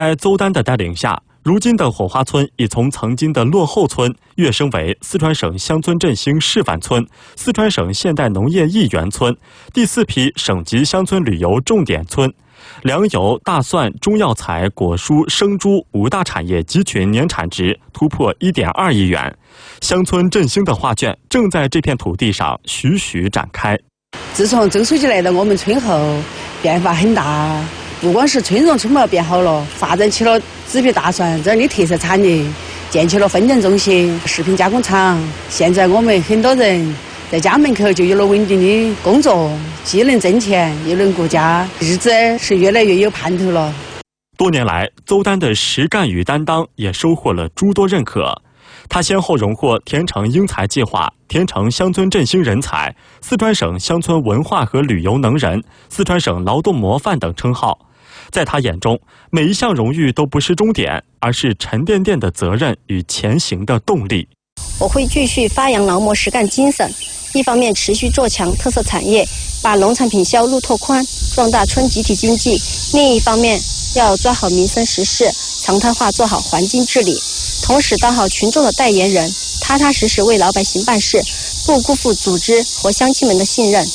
在邹丹的带领下，如今的火花村已从曾经的落后村跃升为四川省乡村振兴示范村、四川省现代农业一元村、第4批省级乡村旅游重点村。粮油、大蒜、中药材、果蔬、生猪5大产业集群年产值突破1.2亿元，乡村振兴的画卷正在这片土地上徐徐展开。 自从周书记来到我们村后，变化很大。不光是村容村貌变好了，发展起了紫皮大蒜这儿的特色产业，建起了分店中心、食品加工厂。现在我们很多人在家门口就有了稳定的工作，既能挣钱又能顾家，日子是越来越有盼头了。 多年来，邹丹的实干与担当也收获了诸多认可。他先后荣获田城英才计划、田城乡村振兴人才、四川省乡村文化和旅游能人、四川省劳动模范等称号。在他眼中，每一项荣誉都不是终点，而是沉甸甸的责任与前行的动力。 我会继续发扬劳模实干精神，一方面持续做强特色产业，把农产品销路拓宽，壮大村集体经济；另一方面，要抓好民生实事，常态化做好环境治理，同时当好群众的代言人，踏踏实实为老百姓办事，不辜负组织和乡亲们的信任。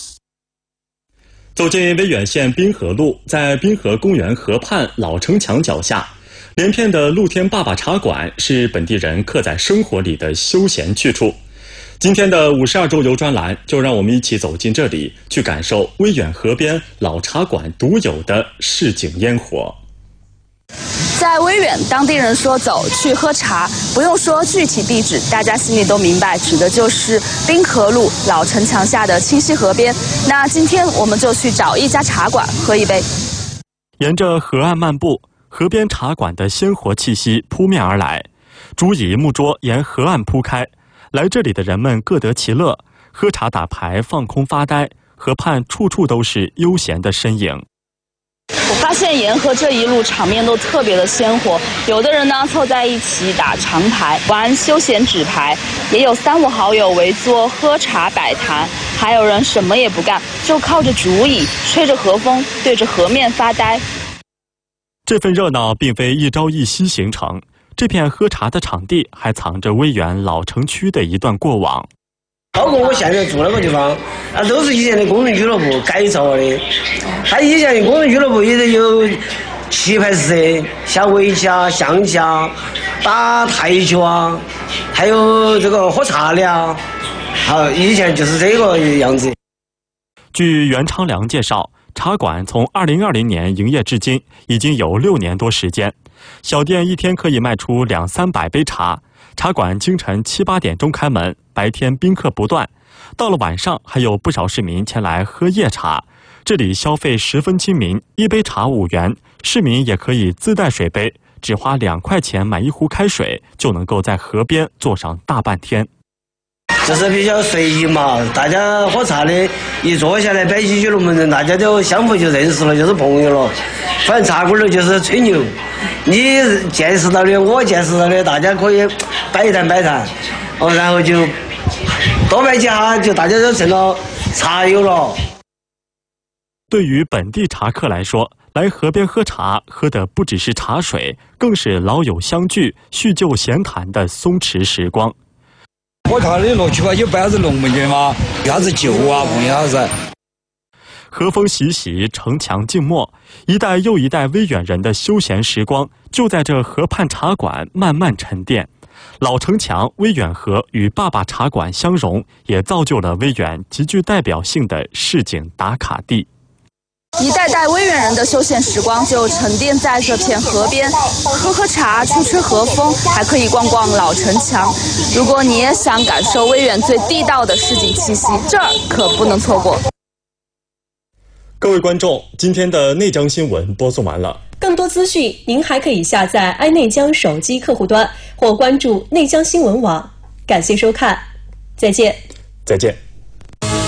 走进威远县滨河路，在滨河公园河畔老城墙脚下，连片的露天爸爸茶馆是本地人刻在生活里的休闲去处。今天的52周游专栏，就让我们一起走进这里，去感受威远河边老茶馆独有的市井烟火。 在威远，当地人说走去喝茶，不用说具体地址，大家心里都明白，指的就是滨河路老城墙下的清溪河边。那今天我们就去找一家茶馆喝一杯。 沿着河岸漫步，河边茶馆的鲜活气息扑面而来，竹椅木桌沿河岸铺开，来这里的人们各得其乐，喝茶打牌放空发呆，河畔处处都是悠闲的身影。 我发现沿河这一路场面都特别的鲜活，有的人呢凑在一起打长牌玩休闲纸牌，也有3、5好友围坐喝茶摆谈，还有人什么也不干，就靠着竹椅吹着河风，对着河面发呆。 这份热闹并非一朝一夕形成，这片喝茶的场地还藏着威远老城区的一段过往。 包括我现在住那个地方，都是以前的工人俱乐部改造的。它以前的工人俱乐部也得有棋牌室、下围棋啊、象棋啊、打台球啊，还有这个喝茶的啊。好，以前就是这个样子。 据袁昌良介绍，茶馆从2020年营业至今，已经有6年多时间。小店一天可以卖出200-300杯茶。茶馆清晨7、8点钟开门，白天宾客不断，到了晚上还有不少市民前来喝夜茶。这里消费十分亲民，一杯茶5元，市民也可以自带水杯，只花2块钱买一壶开水，就能够在河边坐上大半天。 就是比较随意嘛，大家喝茶的一坐下来摆几句龙门阵，大家就相互就认识了，就是朋友了。反正茶馆里就是吹牛，你见识到的，我见识到的，大家可以摆一谈摆谈，然后就多摆几下，就大家都成了茶友了。 对于本地茶客来说，来河边喝茶，喝的不只是茶水，更是老友相聚、叙旧闲谈的松弛时光。 喝茶的乐趣嘛，一般是龙门阵嘛，啥子酒啊，碰一下子。 河风习习，城墙静默，一代又一代威远人的休闲时光就在这河畔茶馆慢慢沉淀。老城墙、威远河与爸爸茶馆相融，也造就了威远极具代表性的市井打卡地。 一代代威远人的休闲时光就沉淀在这片河边，喝喝茶，吹吹河风，还可以逛逛老城墙。如果你也想感受威远最地道的市井气息，这儿可不能错过。 各位观众，今天的内江新闻播送完了。 更多资讯，您还可以下载爱内江手机客户端或关注内江新闻网。感谢收看，再见。 再见。